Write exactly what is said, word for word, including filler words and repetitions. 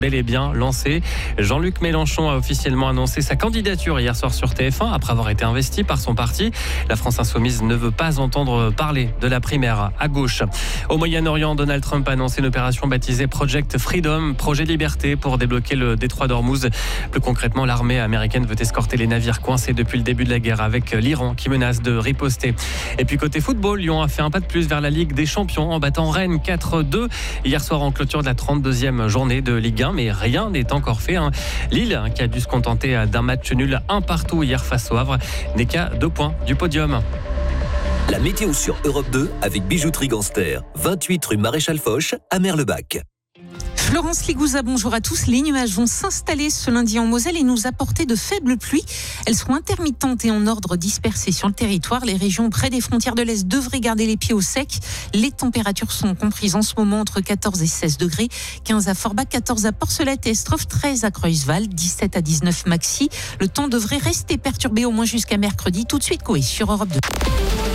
bel et bien lancé. Jean-Luc Mélenchon a officiellement annoncé sa candidature hier soir sur T F un après avoir été investi par son parti. La France Insoumise ne veut pas entendre parler de la primaire à gauche. Au Moyen-Orient, Donald Trump a annoncé une opération baptisée Project Freedom, projet liberté pour débloquer le détroit d'Ormuz. Plus concrètement, l'armée américaine veut escorter les navires coincés depuis le début de la guerre avec l'Iran qui menace de riposter. Et puis côté football, Lyon a fait un pas de plus vers la Ligue des Champions en battant Rennes quatre deux hier soir en clôture de la trente-deuxième journée de Ligue un. Mais rien n'est encore fait. Hein. Lille, qui a dû se contenter d'un match nul un partout hier face au Havre, n'est qu'à deux points du podium. La météo sur Europe deux avec Bijouterie Ganster, vingt-huit rue Maréchal Foch à Merlebach. Florence Ligouza, bonjour à tous. Les nuages vont s'installer ce lundi en Moselle et nous apporter de faibles pluies. Elles seront intermittentes et en ordre dispersé sur le territoire. Les régions près des frontières de l'Est devraient garder les pieds au sec. Les températures sont comprises en ce moment entre quatorze et seize degrés. quinze à Forbach, quatorze à Porcelette et Estroff, treize à Creusval, dix-sept à dix-neuf maxi. Le temps devrait rester perturbé au moins jusqu'à mercredi. Tout de suite, Coé sur Europe deux.